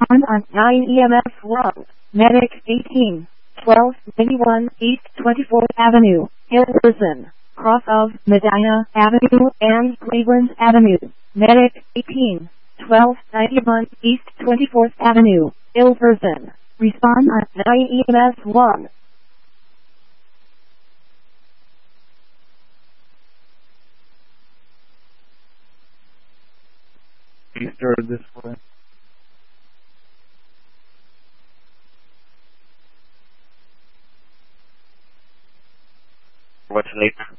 Respond on 9 EMS 1. Medic 18, 1291 East 24th Avenue, Hilversum, cross of Medina Avenue and Cleveland Avenue. Medic 18, 1291 East 24th Avenue, Hilversum. Respond on 9 EMS 1. Easter this way. What's later?